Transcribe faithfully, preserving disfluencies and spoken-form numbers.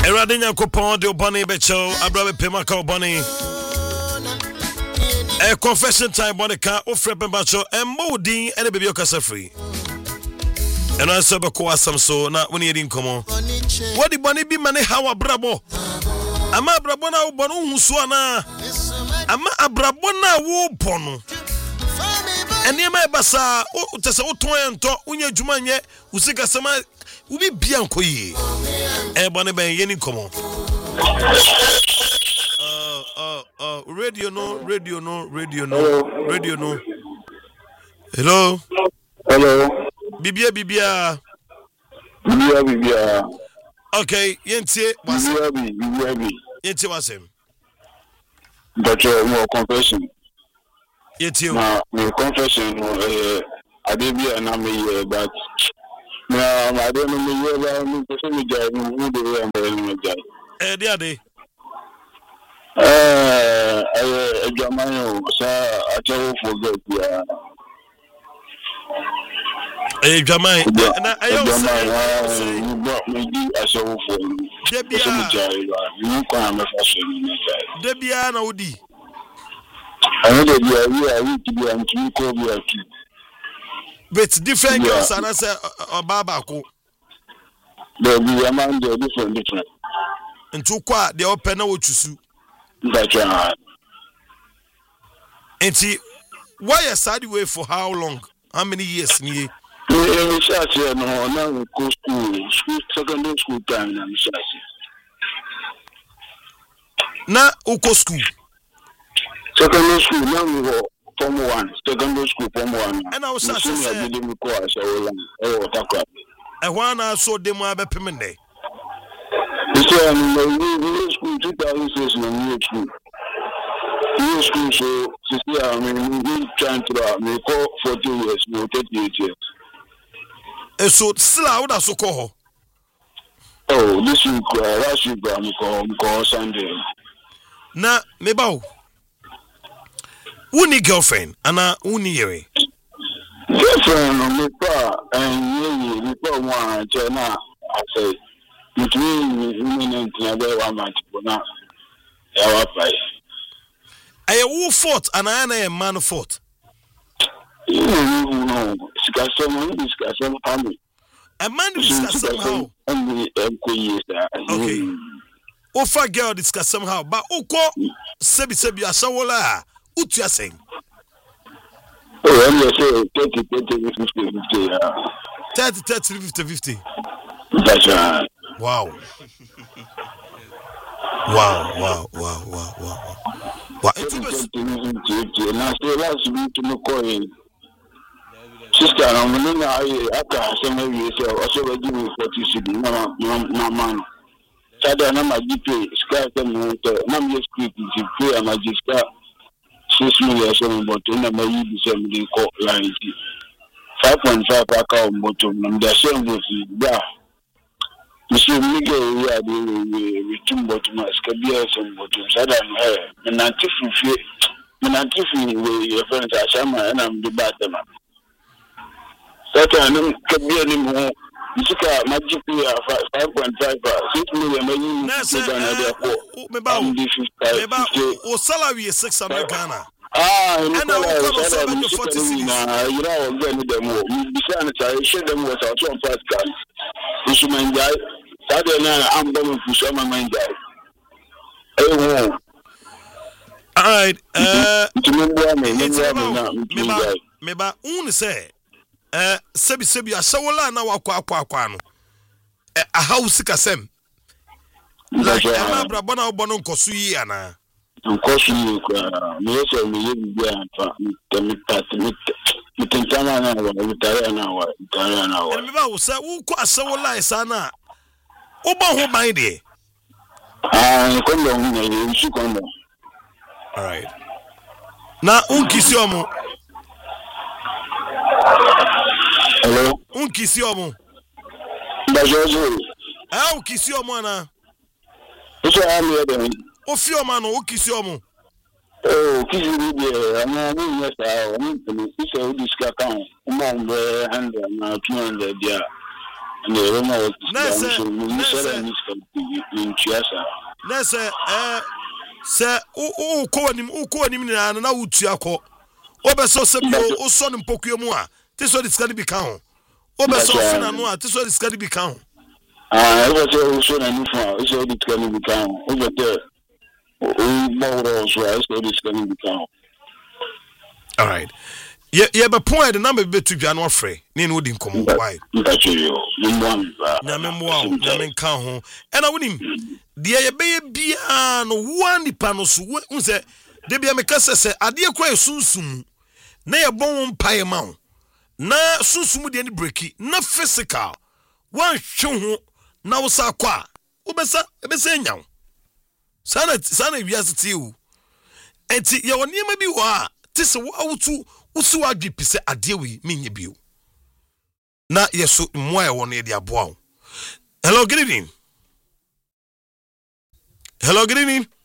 Erade Nyankopon de obani becho abrabe pema ka obani. A confession time Monica ofre pembacho embo din ene baby okasa free. And I said beko asam so na woni yedin komo. What the boni bi mane hawa brabo. Ama brabo na wo bono husu ana. Ama abrabo na wo bono. Ene ma basa o tese wo ton ento unya adwuma nye usika sama ubi bia nkoyi. E boni ben yeni komo. Uh, uh, uh, radio no, radio no, radio no, Hello. radio no. Hello. Hello. Bibia, Bibia. Bibia, Bibia. Okay, Yenti, what's Bibia, Bibia. Yenti, what's him? But uh, more confession. Yenti, my, my confession, uh, I did be an army, but now I don't know whether I'm going to die. Who do I am going to die? Eh, they are they. Eh, I Jamaica, sir, I tell forget ya. Eh, Jamaica, na ayo say you brought me a show for you. Debia, you come fashion. Debia na udi. I know that you are we to be and you call me a kid. But different girls and I say Baba ko. There be a man there different different. And to kwa they open na wo chusu. That's right. And see, why a sad way for how long? How many years? Ni? We shall say no. Now we go school, school, secondary school time. I'm shall say. Na uko school. Secondary school now we go form one. Secondary school form one. And I was saying, I didn't go as a oh, takwa. I wanna so demo abe pemende. You say I'm in the school two thousand six in the school. New school, so sister, I mean, we trying to make call forty years, no thirty-eight years. And so, still, I would have so call. Oh, this week, uh, last week, I'm call, call Sunday. Na, meba, who need girlfriend? Anna, who need you? Girlfriend, my pa, and you, you put one, China, I say, between women and the other one, but now, I play. I who fought and I am a man fought. You know, discuss someone, discuss some family. A man discuss somehow. Only employees. Okay. Offer girl discuss somehow, but Oko Sebi Sebi Ashawola, what you are saying? Oh, I'm just saying thirty, thirty, fifty, fifty. thirty, thirty, fifty, fifty. That's right. Wow. Wow, wow, wow, wow, wow. Wow, it's now say last week to no coin. Sister, I'm going to after some of you say, also give me forty city, no, no, man. Sada na my G P, sky them, Nam yes, quick, if you pay a magic six million, seven, but in a may be seventy court line. five point five account bottom, and the same with yeah. Monsieur Miguel, we are the return bottom as Kabias and bottom. Sadan, and Antifu, and Antifu, your friends are Shama, and I'm the bottom. Satan, Kabia anymore. You took a magic five point five, six million, maybe. Or salary is six hundred Ghana. Ah, and I was seven forty. You know, then them, you decided to show them what our two first guys. You should mind that. I'm going to show my mind that. Oh, all right. Uh, Meba, Meba, un say, uh, Sebi Sebi, a sawola na wakwa kwa kwa no. A house kasem. Like a brabona obono nkosu yi ana. Nkosu yi kwa. Me say me yi bi anfa. Me tat me me tentama na wa, me tare na wa, tare na wa. Meba wo say wo kwa sawola isa na. Oba ho ban de. Ah, kondo ni shi kondo. All right. Na unkisi omo. Hello. Unkisi omo. Bajojo. Ah, unkisi omo na. Oso am here dem. Ofi omo no unkisi omo. Oh, kisi bi de, ama ni yesa, o mi ni se o diska kan. O mo nbe one hundred na two hundred dia. ne no Nese, nese, nese, eh, se, o, o, ko anim, o, ko anim na na utu akọ. Obeso se bio, o so ne mpokue mu a, te so de sika ni bi ka ho. Obeso so na no a, te so de sika ni bi ka ho. Ah, I was so so na no fa, so de sika ni bi ka ho. O bete, o mo so I so de sika ni bi ka ho. All right. Ye ye be point the number be to dwa no afre. Ne no di nkomo why? Mpacho yo, nimwan. Na memwa, na menka ho. E na wonim, de ye be bia no one nipa no so hu se de bia meka se ade kwa esunsum. Na ye bon mpae ma ho. Na sunsum de ni breaki, na physical. Wan hwe ho na wo sa kwa. Wo besa, e besa nyawo. Sana sana wiase ti o. Enti ye woni ma bi wo a tese wo awutu usu adwi pise adewi minye bio na yeso mwa e won e dia boa. Hello, good evening. Hello, good evening.